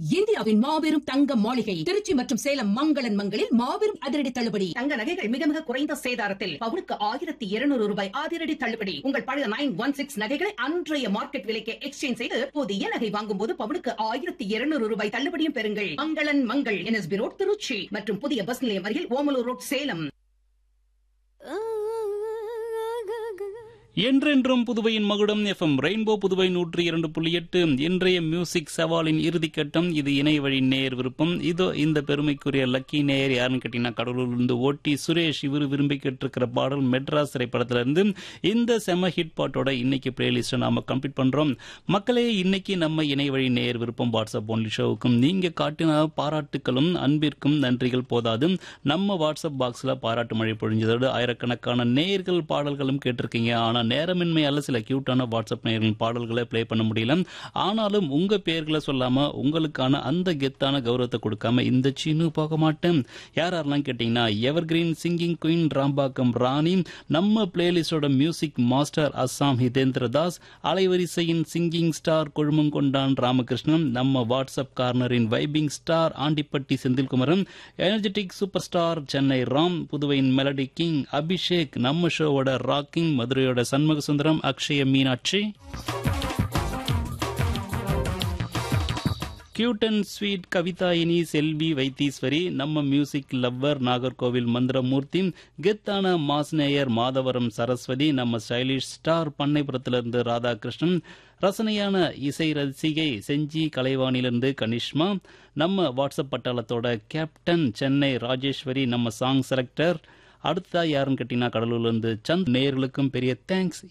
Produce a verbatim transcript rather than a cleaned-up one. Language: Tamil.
இந்தியாவின் மாபெரும் தங்க மாளிகை திருச்சி மற்றும் சேலம் மங்களன் மங்களில் மாபெரும் அதிரடி தள்ளுபடி. தங்க நகைகள் மிக மிக குறைந்த சேதாரத்தில் பவுனுக்கு ஆயிரத்தி இருநூறு ரூபாய் அதிரடி தள்ளுபடி. உங்கள் பழைய நைன் ஒன் சிக்ஸ் நகைகளை அன்றைய மார்க்கெட் விலைக்கு எக்ஸ்சேஞ்ச் செய்து புதிய நகை வாங்கும் போது பவுனுக்கு ஆயிரத்தி இருநூறு ரூபாய் தள்ளுபடியும் பெறுங்கள். மங்களன் மங்கள் என்எஸ்பி ரோட் திருச்சி மற்றும் புதிய பஸ் நிலையம் அருகில் ஓமலூர் ரோட் சேலம். என்றென்றும் புதுவையின் மகுடம் எஃப்எம் ரெயின்போ புதுவை நூற்றி இரண்டு புள்ளி எட்டு. இன்றைய மியூசிக் சவாலின் இறுதிக்கட்டம். இது இணைய வழி நேயர் விருப்பம். இதோ இந்த பெருமைக்குரிய லக்கி நேயர் யாருன்னு கேட்டீங்கன்னா கடலூர்லேருந்து ஓட்டி சுரேஷ். இவர் விரும்பி கேட்டிருக்கிற பாடல் மெட்ராஸ் திரைப்படத்திலிருந்து. இந்த செம ஹிட் பாட்டோட இன்னைக்கு பிளேலிஸ்ட்டை நாம கம்ப்ளீட் பண்றோம். மக்களே, இன்னைக்கு நம்ம இணைய வழி நேயர் விருப்பம் வாட்ஸ்அப் ஒன்லி ஷோவுக்கும் நீங்க காட்டின பாராட்டுகளும் அன்பிற்கும் நன்றிகள் போதாது. நம்ம வாட்ஸ்அப் பாக்ஸ்ல பாராட்டு மழை பொழிஞ்சதோடு ஆயிரக்கணக்கான நேயர்கள் பாடல்களும் கேட்டிருக்கீங்க. ஆனா நேரமின்மையால சில கியூட்டான வாட்ஸ்அப் நேயர்களின் பாடல்களை பிளே பண்ண முடியல. ஆனாலும் உங்க பெயர்களை சொல்லாம உங்களுக்கான அந்த கெத்தான கௌரவத்தை கொடுக்காம இந்த சீனு போக மாட்டேன். யார் யாரெல்லாம் கேட்டீங்கன்னா எவர் கிரீன் சிங்கிங் குயின் ராம்பாக்கம் ராணி, நம்ம பிளேலிஸ்டோட மியூசிக் மாஸ்டர் அஸ்ஸாம் ஹிதேந்திர தாஸ், அலைவரிசையின் சிங்கிங் ஸ்டார் கொழுமங்கொண்டான் ராமகிருஷ்ணன், நம்ம WhatsApp கார்னரின் vibing star Andipatti Senthilkumaran, energetic super star Chennai Ram, புதுவையின் மெலடி கிங் அபிஷேக், நம்ம ஷோவோட ராக்கிங் மதுரையோட Shanmuga Sundaram, Akshaya Meenakshi, cute and sweet கவிதாயினி, செல்வி வைத்தீஸ்வரி, நம்ம மியூசிக் லவ்வர் நாகர்கோவில் மந்திரமூர்த்தி, கெத்தான மாஸ்நேயர் மாதவரம் சரஸ்வதி, நம்ம ஸ்டைலிஷ் ஸ்டார் பண்ணைபுரத்திலிருந்து ராதாகிருஷ்ணன், ரசனையான இசை ரசிகை செஞ்சி கலைவாணிலிருந்து கனிஷ்மா, நம்ம வாட்ஸ்அப் பட்டாளத்தோட கேப்டன் சென்னை ராஜேஸ்வரி, நம்ம சாங் செலக்டர். அடுத்ததா யாருன்னு கேட்டீங்கன்னா கடலூர்லேருந்து சந்த். நேயர்களுக்கும் பெரிய தேங்க்ஸ்.